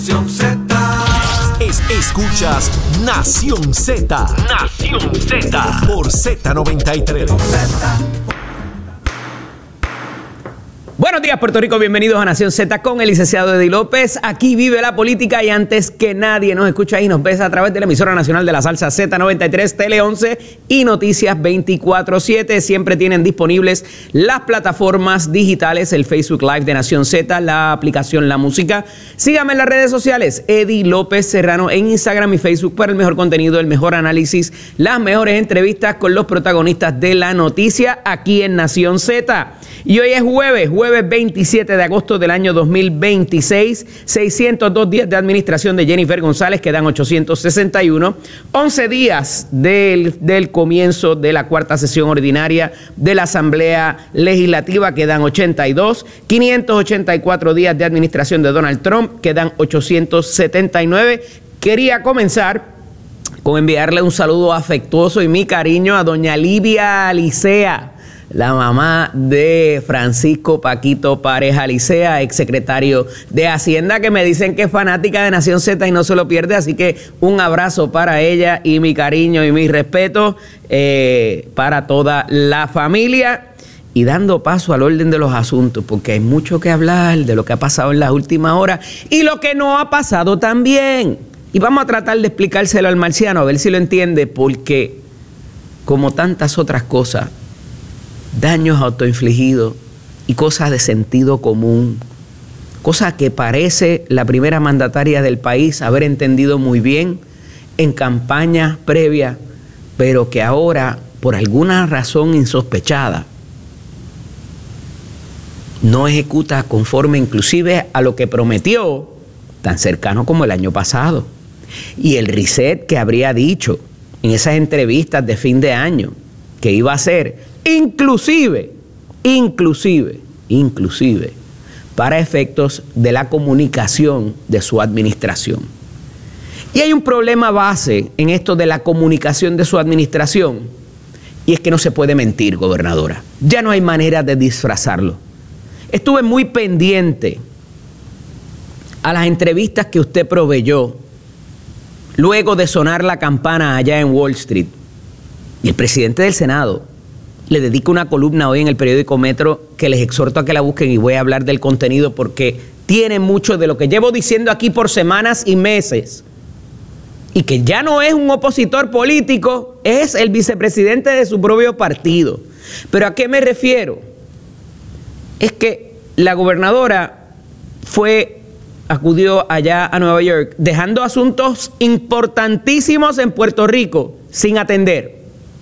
Nación Z. Escuchas Nación Z. Nación Z. Por Z93. Buenos días, Puerto Rico. Bienvenidos a Nación Z con el licenciado Eddie López. Aquí vive la política y antes que nadie nos escucha y nos ves a través de la emisora nacional de la salsa Z93, Tele 11 y Noticias 24/7. Siempre tienen disponibles las plataformas digitales, el Facebook Live de Nación Z, la aplicación La Música. Síganme en las redes sociales, Eddie López Serrano en Instagram y Facebook para el mejor contenido, el mejor análisis, las mejores entrevistas con los protagonistas de la noticia aquí en Nación Z. Y hoy es jueves 27 de agosto del año 2026, 602 días de administración de Jennifer González, quedan 861, 11 días del comienzo de la cuarta sesión ordinaria de la Asamblea Legislativa, quedan 82, 584 días de administración de Donald Trump, quedan 879. Quería comenzar con enviarle un saludo afectuoso y mi cariño a doña Livia Alicea, la mamá de Francisco Paquito Párez Alicea, exsecretario de Hacienda, que me dicen que es fanática de Nación Z y no se lo pierde, así que un abrazo para ella y mi cariño y mi respeto para toda la familia. Y dando paso al orden de los asuntos, porque hay mucho que hablar de lo que ha pasado en las últimas horas y lo que no ha pasado también. Y vamos a tratar de explicárselo al marciano, a ver si lo entiende, porque como tantas otras cosas, daños autoinfligidos y cosas de sentido común, cosas que parece la primera mandataria del país haber entendido muy bien en campañas previas, pero que ahora, por alguna razón insospechada, no ejecuta conforme inclusive a lo que prometió, tan cercano como el año pasado. Y el reset que habría dicho en esas entrevistas de fin de año que iba a hacer, inclusive, para efectos de la comunicación de su administración. Y hay un problema base en esto de la comunicación de su administración, y es que no se puede mentir, gobernadora. Ya no hay manera de disfrazarlo. Estuve muy pendiente a las entrevistas que usted proveyó luego de sonar la campana allá en Wall Street. Y el presidente del Senado le dedica una columna hoy en el periódico Metro que les exhorto a que la busquen, y voy a hablar del contenido porque tiene mucho de lo que llevo diciendo aquí por semanas y meses, y que ya no es un opositor político, es el vicepresidente de su propio partido. ¿Pero a qué me refiero? Es que la gobernadora acudió allá a Nueva York dejando asuntos importantísimos en Puerto Rico sin atender.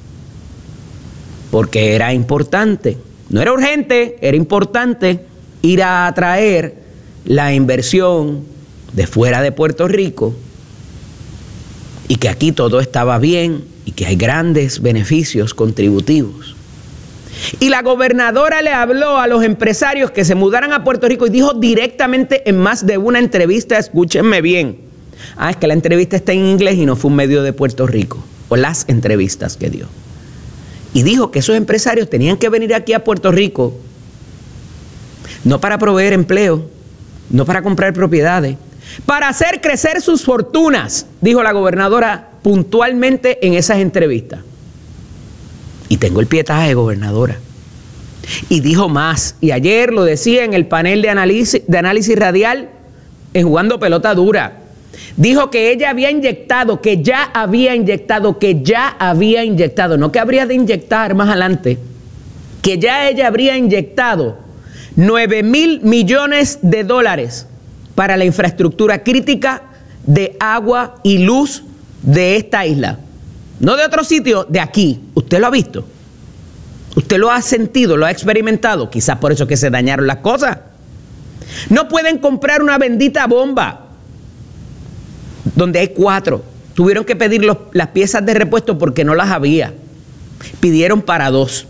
Porque era importante, no era urgente, era importante ir a atraer la inversión de fuera de Puerto Rico, y que aquí todo estaba bien y que hay grandes beneficios contributivos. Y la gobernadora le habló a los empresarios que se mudaran a Puerto Rico y dijo directamente en más de una entrevista, escúchenme bien, es que la entrevista está en inglés y no fue un medio de Puerto Rico, o las entrevistas que dio. Y dijo que esos empresarios tenían que venir aquí a Puerto Rico, no para proveer empleo, no para comprar propiedades, para hacer crecer sus fortunas, dijo la gobernadora puntualmente en esas entrevistas. Y tengo el pietaje, gobernadora. Y dijo más, y ayer lo decía en el panel de análisis radial en Jugando Pelota Dura. Dijo que ella había inyectado, que ya había inyectado, no que habría de inyectar más adelante, que ya ella habría inyectado 9,000 millones de dólares para la infraestructura crítica de agua y luz de esta isla. No de otro sitio, de aquí. ¿Usted lo ha visto? ¿Usted lo ha sentido, lo ha experimentado? Quizás por eso que se dañaron las cosas. No pueden comprar una bendita bomba donde hay 4. Tuvieron que pedir las piezas de repuesto porque no las había. Pidieron para 2.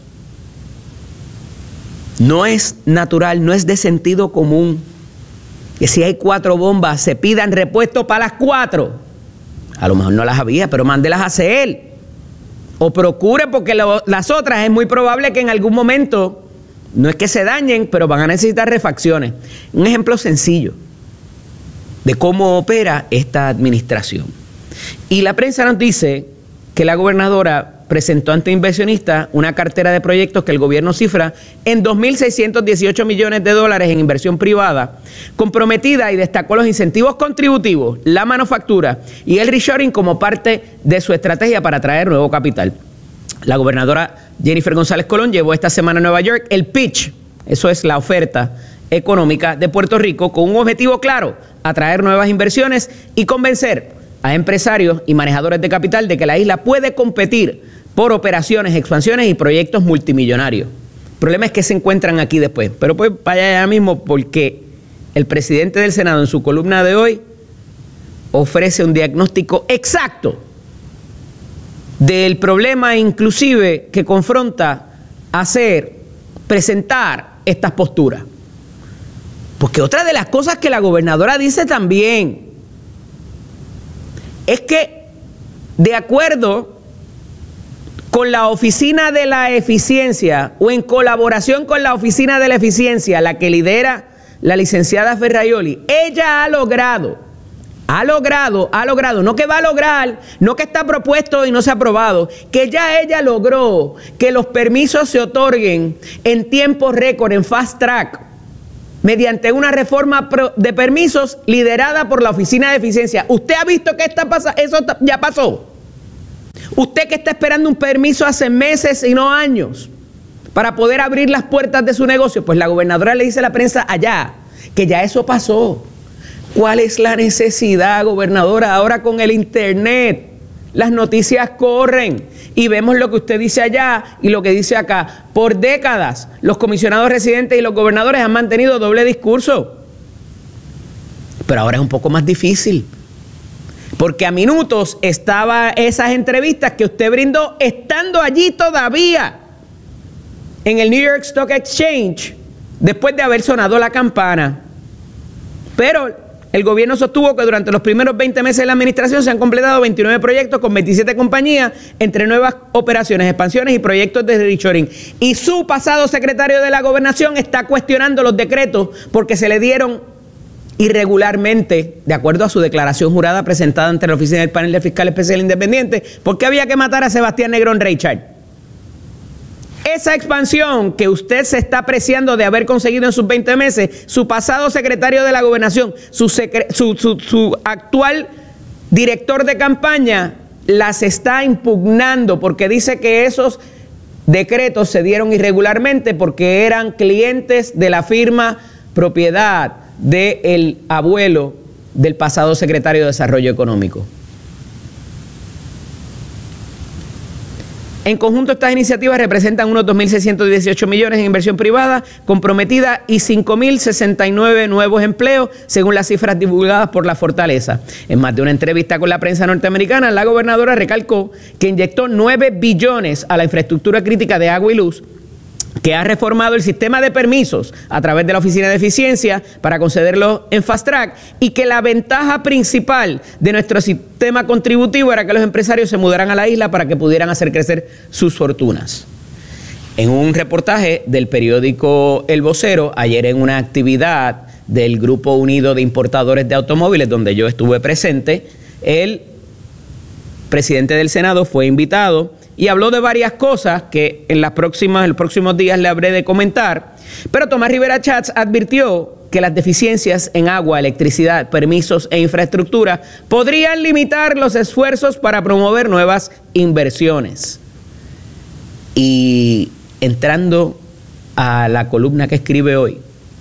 No es natural, no es de sentido común que si hay 4 bombas se pidan repuesto para las 4. A lo mejor no las había, pero mándelas a hacer. O procure, porque las otras es muy probable que en algún momento, no es que se dañen, pero van a necesitar refacciones. Un ejemplo sencillo de cómo opera esta administración. Y la prensa nos dice que la gobernadora presentó ante inversionistas una cartera de proyectos que el gobierno cifra en 2.618 millones de dólares en inversión privada comprometida, y destacó los incentivos contributivos, la manufactura y el reshoring como parte de su estrategia para atraer nuevo capital. La gobernadora Jennifer González Colón llevó esta semana a Nueva York el pitch, eso es la oferta económica de Puerto Rico, con un objetivo claro: atraer nuevas inversiones y convencer a empresarios y manejadores de capital de que la isla puede competir por operaciones, expansiones y proyectos multimillonarios. El problema es que se encuentran aquí después. Pero pues vaya allá mismo, porque el presidente del Senado en su columna de hoy ofrece un diagnóstico exacto del problema, inclusive que confronta presentar estas posturas. Porque otra de las cosas que la gobernadora dice también es que, de acuerdo con la Oficina de la Eficiencia, o en colaboración con la Oficina de la Eficiencia, la que lidera la licenciada Ferraioli, ella ha logrado, no que va a lograr, no que está propuesto y no se ha aprobado, que ya ella logró que los permisos se otorguen en tiempo récord, en fast track, mediante una reforma de permisos liderada por la Oficina de Eficiencia. ¿Usted ha visto que eso ya pasó? Usted que está esperando un permiso hace meses y no años para poder abrir las puertas de su negocio, pues la gobernadora le dice a la prensa allá que ya eso pasó. ¿Cuál es la necesidad, gobernadora? Ahora con el internet las noticias corren y vemos lo que usted dice allá y lo que dice acá. Por décadas los comisionados residentes y los gobernadores han mantenido doble discurso, pero ahora es un poco más difícil, porque a minutos estaba esas entrevistas que usted brindó estando allí todavía en el New York Stock Exchange, después de haber sonado la campana. Pero el gobierno sostuvo que durante los primeros 20 meses de la administración se han completado 29 proyectos con 27 compañías, entre nuevas operaciones, expansiones y proyectos de reshoring. Y su pasado secretario de la Gobernación está cuestionando los decretos porque se le dieron irregularmente, de acuerdo a su declaración jurada presentada ante la oficina del panel de fiscal especial independiente, porque había que matar a Sebastián Negrón Reichard. Esa expansión que usted se está apreciando de haber conseguido en sus 20 meses, su pasado secretario de la Gobernación, su actual director de campaña, las está impugnando porque dice que esos decretos se dieron irregularmente porque eran clientes de la firma propiedad del abuelo del pasado secretario de Desarrollo Económico. En conjunto, estas iniciativas representan unos 2.618 millones en inversión privada comprometida y 5.069 nuevos empleos, según las cifras divulgadas por la Fortaleza. En más de una entrevista con la prensa norteamericana, la gobernadora recalcó que inyectó 9 billones a la infraestructura crítica de agua y luz, que ha reformado el sistema de permisos a través de la Oficina de Eficiencia para concederlos en fast track, y que la ventaja principal de nuestro sistema contributivo era que los empresarios se mudaran a la isla para que pudieran hacer crecer sus fortunas. En un reportaje del periódico El Vocero, ayer en una actividad del Grupo Unido de Importadores de Automóviles, donde yo estuve presente, el presidente del Senado fue invitado y habló de varias cosas que en los próximos días le habré de comentar. Pero Tomás Rivera Schatz advirtió que las deficiencias en agua, electricidad, permisos e infraestructura podrían limitar los esfuerzos para promover nuevas inversiones. Y entrando a la columna que escribe hoy,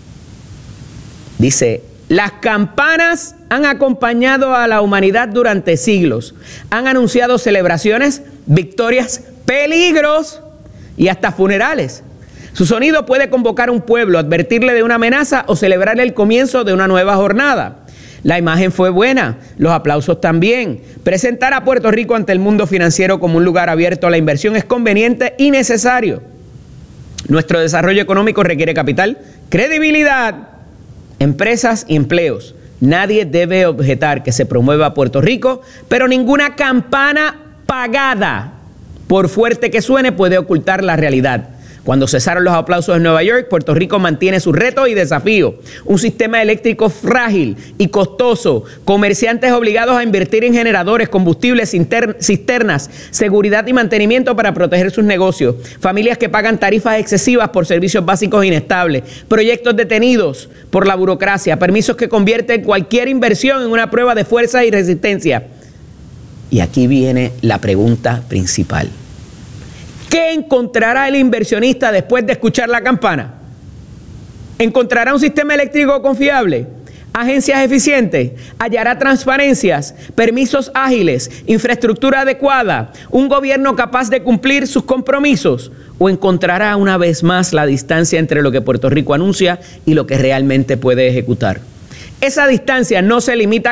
dice: las campanas han acompañado a la humanidad durante siglos. Han anunciado celebraciones, victorias, peligros y hasta funerales. Su sonido puede convocar a un pueblo, advertirle de una amenaza o celebrar el comienzo de una nueva jornada. La imagen fue buena, los aplausos también. Presentar a Puerto Rico ante el mundo financiero como un lugar abierto a la inversión es conveniente y necesario. Nuestro desarrollo económico requiere capital, credibilidad, empresas y empleos. Nadie debe objetar que se promueva Puerto Rico, pero ninguna campana pagada, por fuerte que suene, puede ocultar la realidad. Cuando cesaron los aplausos en Nueva York, Puerto Rico mantiene sus retos y desafíos. Un sistema eléctrico frágil y costoso, comerciantes obligados a invertir en generadores, combustibles, cisternas, seguridad y mantenimiento para proteger sus negocios, familias que pagan tarifas excesivas por servicios básicos inestables, proyectos detenidos por la burocracia, permisos que convierten cualquier inversión en una prueba de fuerza y resistencia. Y aquí viene la pregunta principal. ¿Qué encontrará el inversionista después de escuchar la campana? ¿Encontrará un sistema eléctrico confiable? ¿Agencias eficientes? ¿Hallará transparencias? ¿Permisos ágiles? ¿Infraestructura adecuada? ¿Un gobierno capaz de cumplir sus compromisos? ¿O encontrará una vez más la distancia entre lo que Puerto Rico anuncia y lo que realmente puede ejecutar? Esa distancia no se elimina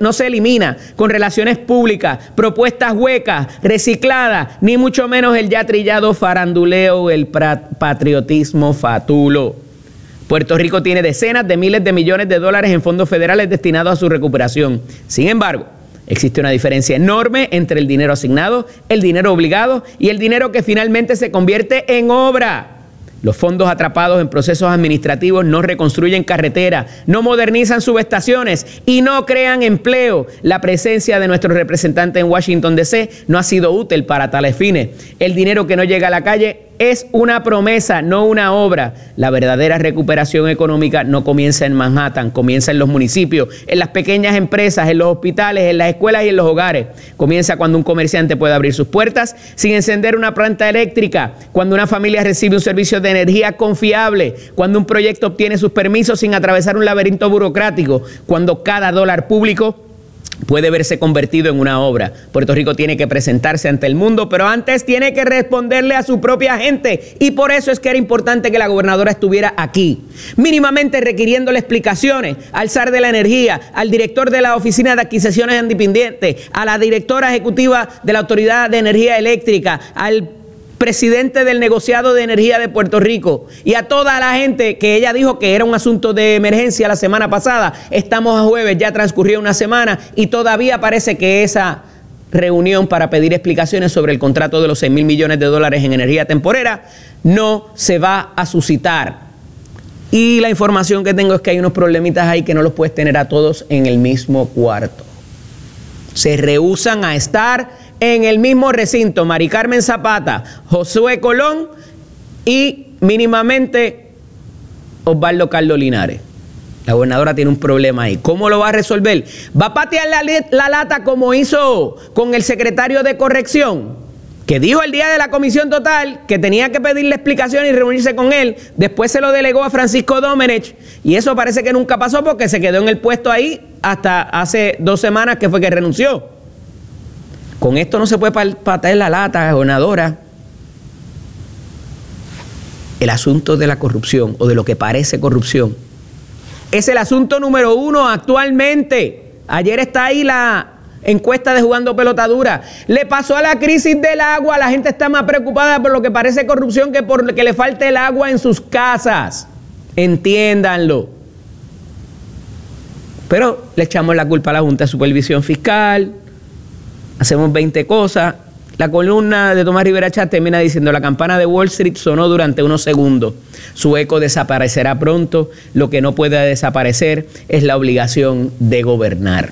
con relaciones públicas, propuestas huecas, recicladas, ni mucho menos el ya trillado faranduleo, el patriotismo fatulo. Puerto Rico tiene decenas de miles de millones de dólares en fondos federales destinados a su recuperación. Sin embargo, existe una diferencia enorme entre el dinero asignado, el dinero obligado y el dinero que finalmente se convierte en obra. Los fondos atrapados en procesos administrativos no reconstruyen carreteras, no modernizan subestaciones y no crean empleo. La presencia de nuestro representante en Washington, D.C. no ha sido útil para tales fines. El dinero que no llega a la calle es una promesa, no una obra. La verdadera recuperación económica no comienza en Manhattan, comienza en los municipios, en las pequeñas empresas, en los hospitales, en las escuelas y en los hogares. Comienza cuando un comerciante puede abrir sus puertas sin encender una planta eléctrica, cuando una familia recibe un servicio de energía confiable, cuando un proyecto obtiene sus permisos sin atravesar un laberinto burocrático, cuando cada dólar público puede verse convertido en una obra. Puerto Rico tiene que presentarse ante el mundo, pero antes tiene que responderle a su propia gente. Y por eso es que era importante que la gobernadora estuviera aquí, mínimamente requiriéndole explicaciones al zar de la energía, al director de la Oficina de Adquisiciones Independientes, a la directora ejecutiva de la Autoridad de Energía Eléctrica, al presidente del negociado de energía de Puerto Rico y a toda la gente que ella dijo que era un asunto de emergencia la semana pasada. Estamos a jueves, ya transcurrió una semana y todavía parece que esa reunión para pedir explicaciones sobre el contrato de los 6,000 millones de dólares en energía temporera no se va a suscitar. Y la información que tengo es que hay unos problemitas ahí que no los puedes tener a todos en el mismo cuarto. Se rehúsan a estar en el mismo recinto Mari Carmen Zapata, Josué Colón y mínimamente Osvaldo Carlos Linares. La gobernadora tiene un problema ahí. ¿Cómo lo va a resolver? ¿Va a patear la lata como hizo con el secretario de corrección? Que dijo el día de la comisión total que tenía que pedirle explicación y reunirse con él. Después se lo delegó a Francisco Domenech y eso parece que nunca pasó porque se quedó en el puesto ahí hasta hace 2 semanas que fue que renunció. Con esto no se puede patear la lata, gobernadora. El asunto de la corrupción o de lo que parece corrupción es el asunto número 1 actualmente. Ayer está ahí la encuesta de Jugando Pelota Dura. Le pasó a la crisis del agua. La gente está más preocupada por lo que parece corrupción que por que le falte el agua en sus casas. Entiéndanlo. Pero le echamos la culpa a la Junta de Supervisión Fiscal. Hacemos 20 cosas. La columna de Tomás Rivera Chat termina diciendo: la campana de Wall Street sonó durante unos segundos. Su eco desaparecerá pronto. Lo que no puede desaparecer es la obligación de gobernar.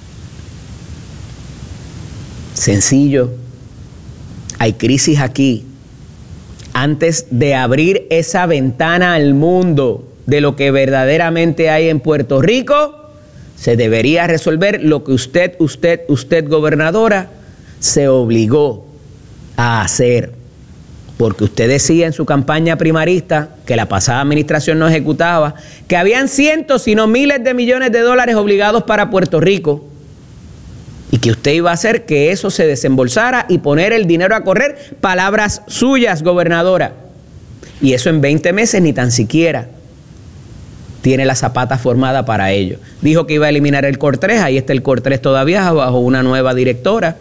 Sencillo. Hay crisis aquí. Antes de abrir esa ventana al mundo de lo que verdaderamente hay en Puerto Rico, se debería resolver lo que usted, gobernadora, se obligó a hacer. Porque usted decía en su campaña primarista que la pasada administración no ejecutaba, que habían cientos, si no miles de millones de dólares obligados para Puerto Rico. Y que usted iba a hacer que eso se desembolsara y poner el dinero a correr. Palabras suyas, gobernadora. Y eso en 20 meses ni tan siquiera tiene la zapata formada para ello. Dijo que iba a eliminar el COR 3, ahí está el COR 3 todavía bajo una nueva directora.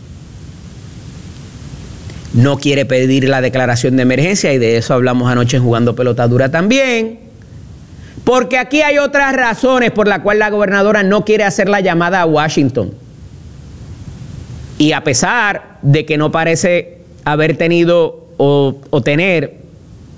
No quiere pedir la declaración de emergencia y de eso hablamos anoche en Jugando Pelota Dura también. Porque aquí hay otras razones por las cuales la gobernadora no quiere hacer la llamada a Washington. Y a pesar de que no parece haber tenido o tener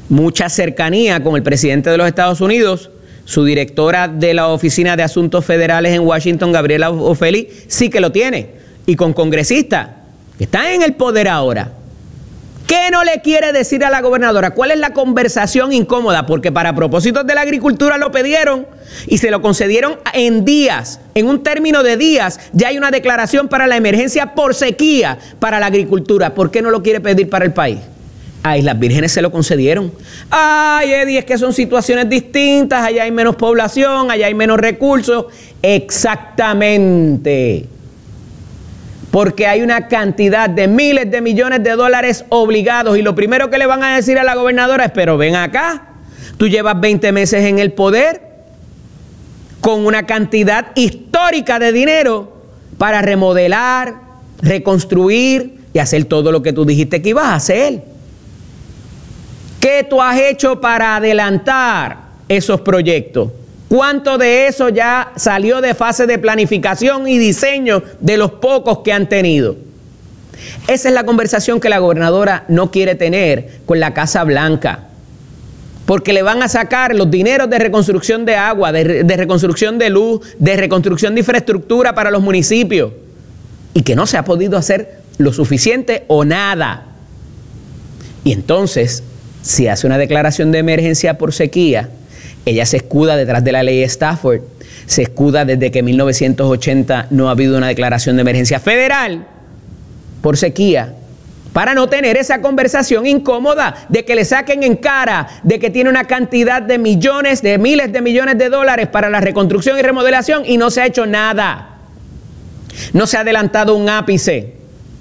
mucha cercanía con el presidente de los Estados Unidos. Su directora de la Oficina de Asuntos Federales en Washington, Gabriela Ofeli, sí que lo tiene. Y con congresistas que están en el poder ahora. ¿Qué no le quiere decir a la gobernadora? ¿Cuál es la conversación incómoda? Porque para propósitos de la agricultura lo pidieron y se lo concedieron en días, en un término de días. Ya hay una declaración para la emergencia por sequía para la agricultura. ¿Por qué no lo quiere pedir para el país? A Islas Vírgenes se lo concedieron. Ay, Eddie, es que son situaciones distintas, allá hay menos población, allá hay menos recursos. Exactamente. Porque hay una cantidad de miles de millones de dólares obligados y lo primero que le van a decir a la gobernadora es, pero ven acá, tú llevas 20 meses en el poder con una cantidad histórica de dinero para remodelar, reconstruir y hacer todo lo que tú dijiste que ibas a hacer. ¿Qué tú has hecho para adelantar esos proyectos? ¿Cuánto de eso ya salió de fase de planificación y diseño de los pocos que han tenido? Esa es la conversación que la gobernadora no quiere tener con la Casa Blanca. Porque le van a sacar los dineros de reconstrucción de agua, de reconstrucción de luz, de reconstrucción de infraestructura para los municipios. Y que no se ha podido hacer lo suficiente o nada. Y entonces, si hace una declaración de emergencia por sequía, ella se escuda detrás de la ley Stafford, se escuda desde que en 1980 no ha habido una declaración de emergencia federal por sequía, para no tener esa conversación incómoda de que le saquen en cara de que tiene una cantidad de millones, de miles de millones de dólares para la reconstrucción y remodelación y no se ha hecho nada. No se ha adelantado un ápice.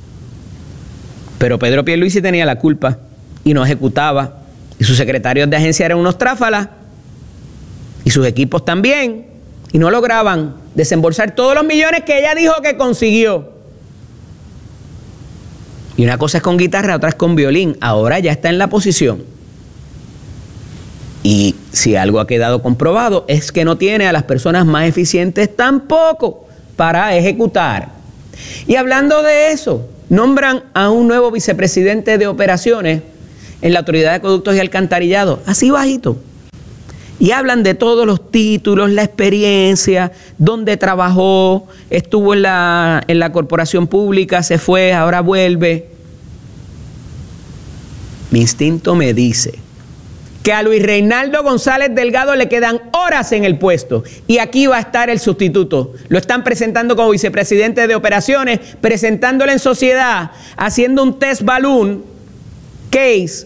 Pero Pedro Pierluisi tenía la culpa y no ejecutaba. Y sus secretarios de agencia eran unos tráfalas. Y sus equipos también. Y no lograban desembolsar todos los millones que ella dijo que consiguió. Y una cosa es con guitarra, otra es con violín. Ahora ya está en la posición. Y si algo ha quedado comprobado es que no tiene a las personas más eficientes tampoco para ejecutar. Y hablando de eso, nombran a un nuevo vicepresidente de operaciones en la Autoridad de Acueductos y Alcantarillado, así bajito. Y hablan de todos los títulos, la experiencia, dónde trabajó, estuvo en la corporación pública, se fue, ahora vuelve. Mi instinto me dice que a Luis Reinaldo González Delgado le quedan horas en el puesto y aquí va a estar el sustituto. Lo están presentando como vicepresidente de operaciones, presentándole en sociedad, haciendo un test balloon case.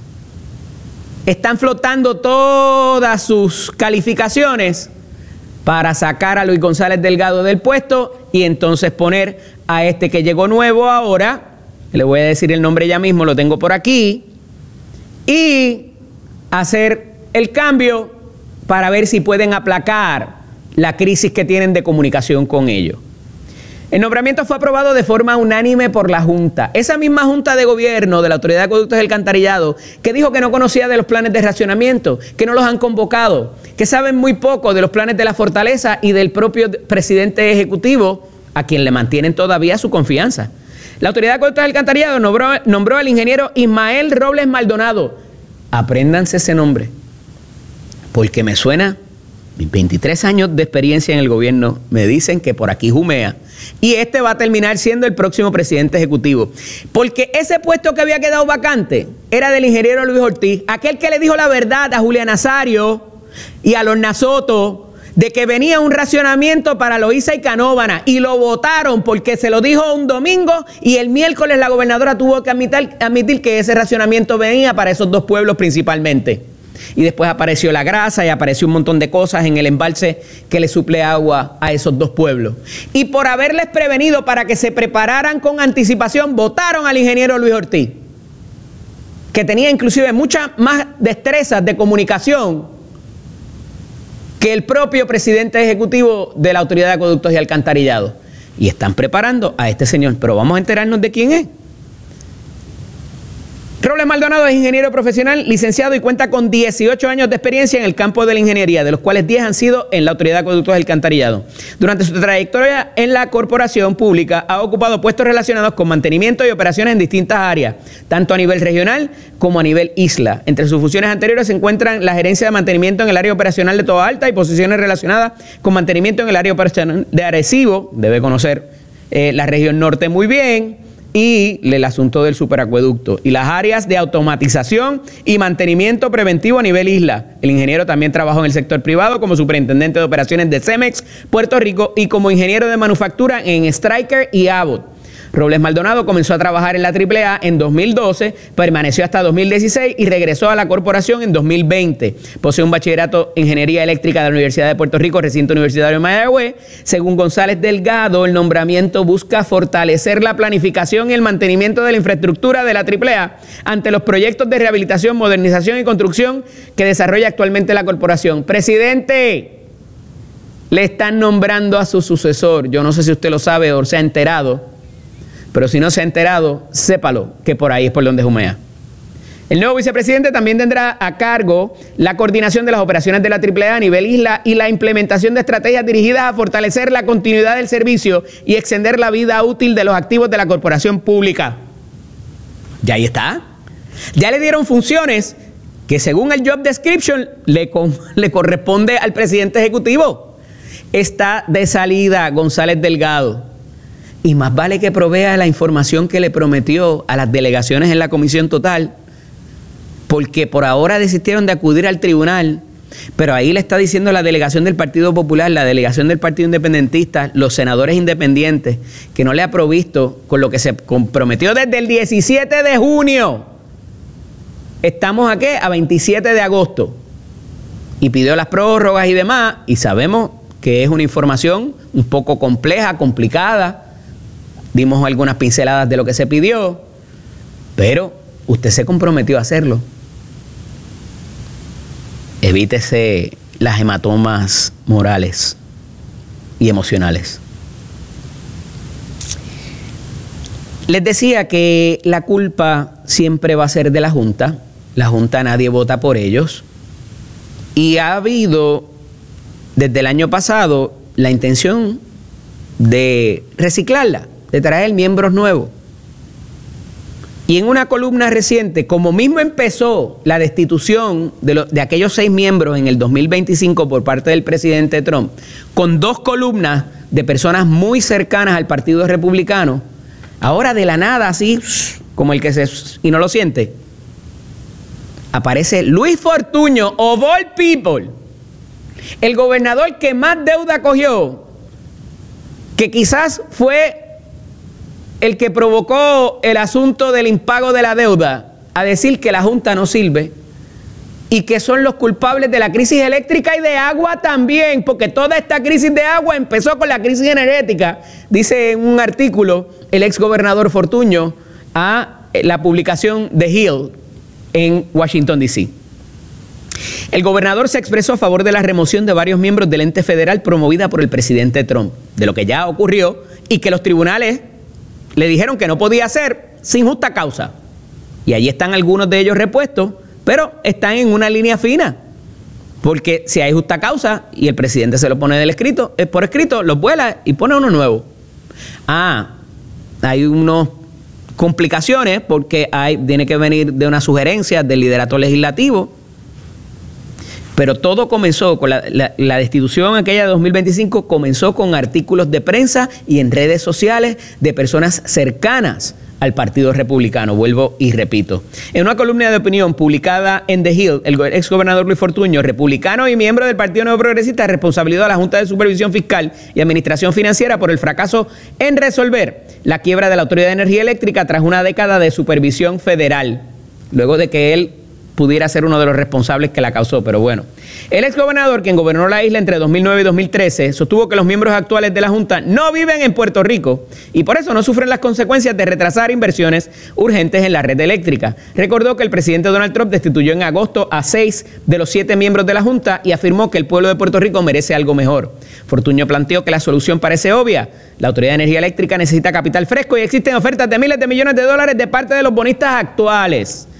Están flotando todas sus calificaciones para sacar a Luis González Delgado del puesto y entonces poner a este que llegó nuevo ahora, le voy a decir el nombre ya mismo, lo tengo por aquí, y hacer el cambio para ver si pueden aplacar la crisis que tienen de comunicación con ellos. El nombramiento fue aprobado de forma unánime por la Junta. Esa misma Junta de Gobierno de la Autoridad de Acueductos y Alcantarillado que dijo que no conocía de los planes de racionamiento, que no los han convocado, que saben muy poco de los planes de la Fortaleza y del propio presidente ejecutivo, a quien le mantienen todavía su confianza. La Autoridad de Acueductos y Alcantarillado nombró al ingeniero Ismael Robles Maldonado. Apréndanse ese nombre, porque me suena, mis 23 años de experiencia en el gobierno me dicen que por aquí jumea. Y este va a terminar siendo el próximo presidente ejecutivo. Porque ese puesto que había quedado vacante era del ingeniero Luis Ortiz, aquel que le dijo la verdad a Julián Nazario y a Lorna Soto de que venía un racionamiento para Loíza y Canóvana y lo votaron porque se lo dijo un domingo y el miércoles la gobernadora tuvo que admitir que ese racionamiento venía para esos dos pueblos principalmente. Y después apareció la grasa y apareció un montón de cosas en el embalse que le suple agua a esos dos pueblos. Y por haberles prevenido para que se prepararan con anticipación, votaron al ingeniero Luis Ortiz, que tenía inclusive muchas más destrezas de comunicación que el propio presidente ejecutivo de la Autoridad de Acueductos y Alcantarillado. Y están preparando a este señor, pero vamos a enterarnos de quién es. Robles Maldonado es ingeniero profesional, licenciado y cuenta con 18 años de experiencia en el campo de la ingeniería, de los cuales 10 han sido en la Autoridad de Acueductos del Alcantarillado. Durante su trayectoria en la corporación pública ha ocupado puestos relacionados con mantenimiento y operaciones en distintas áreas, tanto a nivel regional como a nivel isla. Entre sus funciones anteriores se encuentran la gerencia de mantenimiento en el área operacional de Toa Alta y posiciones relacionadas con mantenimiento en el área operacional de Arecibo, debe conocer la región norte muy bien, y el asunto del superacueducto y las áreas de automatización y mantenimiento preventivo a nivel isla. El ingeniero también trabajó en el sector privado como superintendente de operaciones de Cemex, Puerto Rico, y como ingeniero de manufactura en Stryker y Abbott. Robles Maldonado comenzó a trabajar en la AAA en 2012, permaneció hasta 2016 y regresó a la corporación en 2020. Posee un bachillerato en Ingeniería Eléctrica de la Universidad de Puerto Rico, recinto universitario de Mayagüez. Según González Delgado, el nombramiento busca fortalecer la planificación y el mantenimiento de la infraestructura de la AAA ante los proyectos de rehabilitación, modernización y construcción que desarrolla actualmente la corporación. Presidente, le están nombrando a su sucesor. Yo no sé si usted lo sabe o se ha enterado, pero si no se ha enterado, sépalo, que por ahí es por donde jumea. El nuevo vicepresidente también tendrá a cargo la coordinación de las operaciones de la AAA a nivel isla y la implementación de estrategias dirigidas a fortalecer la continuidad del servicio y extender la vida útil de los activos de la corporación pública. Ya ahí está. Ya le dieron funciones que según el job description le corresponde al presidente ejecutivo. Está de salida González Delgado. Y más vale que provea la información que le prometió a las delegaciones en la comisión total, porque por ahora desistieron de acudir al tribunal, pero ahí le está diciendo la delegación del Partido Popular, la delegación del Partido Independentista, los senadores independientes, que no le ha provisto con lo que se comprometió desde el 17 de junio. Estamos aquí a 27 de agosto y pidió las prórrogas y demás, y sabemos que es una información un poco compleja, complicada. Dimos algunas pinceladas de lo que se pidió, pero usted se comprometió a hacerlo. Evítese las hematomas morales y emocionales. Les decía que la culpa siempre va a ser de la Junta. La Junta nadie vota por ellos. Y ha habido desde el año pasado la intención de reciclarla, de traer miembros nuevos. Y en una columna reciente, como mismo empezó la destitución de aquellos 6 miembros en el 2025 por parte del presidente Trump, con 2 columnas de personas muy cercanas al Partido Republicano, ahora de la nada, así como el que y no lo siente, aparece Luis Fortuño, of all people, el gobernador que más deuda cogió, que quizás fue el que provocó el asunto del impago de la deuda, a decir que la Junta no sirve y que son los culpables de la crisis eléctrica y de agua también, porque toda esta crisis de agua empezó con la crisis energética, dice en un artículo el ex gobernador Fortuño a la publicación The Hill en Washington, D.C. El gobernador se expresó a favor de la remoción de varios miembros del ente federal promovida por el presidente Trump, de lo que ya ocurrió y que los tribunales le dijeron que no podía hacer sin justa causa. Y allí están algunos de ellos repuestos, pero están en una línea fina. Porque si hay justa causa y el presidente se lo pone por escrito, los vuela y pone uno nuevo. Hay unas complicaciones porque tiene que venir de una sugerencia del liderato legislativo. Pero todo comenzó con la destitución aquella de 2025, comenzó con artículos de prensa y en redes sociales de personas cercanas al Partido Republicano, vuelvo y repito. En una columna de opinión publicada en The Hill, el exgobernador Luis Fortuño, republicano y miembro del Partido Nuevo Progresista, responsabilizó a la Junta de Supervisión Fiscal y Administración Financiera por el fracaso en resolver la quiebra de la Autoridad de Energía Eléctrica tras una década de supervisión federal, luego de que él pudiera ser uno de los responsables que la causó, pero bueno. El exgobernador, quien gobernó la isla entre 2009 y 2013, sostuvo que los miembros actuales de la Junta no viven en Puerto Rico y por eso no sufren las consecuencias de retrasar inversiones urgentes en la red eléctrica. Recordó que el presidente Donald Trump destituyó en agosto a 6 de los 7 miembros de la Junta y afirmó que el pueblo de Puerto Rico merece algo mejor. Fortuño planteó que la solución parece obvia. La Autoridad de Energía Eléctrica necesita capital fresco y existen ofertas de miles de millones de dólares de parte de los bonistas actuales.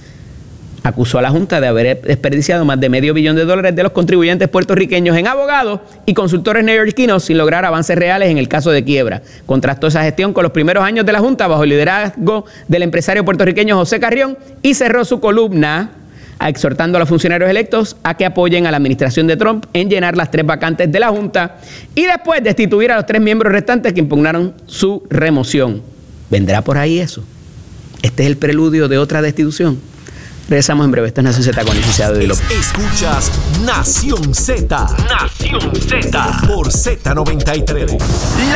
acusó a la Junta de haber desperdiciado más de $500 millones de los contribuyentes puertorriqueños en abogados y consultores neoyorquinos sin lograr avances reales en el caso de quiebra. Contrastó esa gestión con los primeros años de la Junta bajo el liderazgo del empresario puertorriqueño José Carrión y cerró su columna exhortando a los funcionarios electos a que apoyen a la administración de Trump en llenar las 3 vacantes de la Junta y después destituir a los 3 miembros restantes que impugnaron su remoción. ¿Vendrá por ahí eso? ¿Este es el preludio de otra destitución? Regresamos en breve. Esto es Nación Z con el licenciado Eddie López. Escuchas Nación Z. Nación Z. Por Z93.